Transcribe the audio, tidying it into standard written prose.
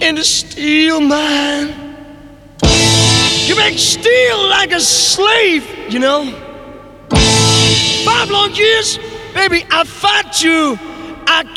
in the steel mine. You make steel like a slave, you know. 5 long years, baby, I fought you. I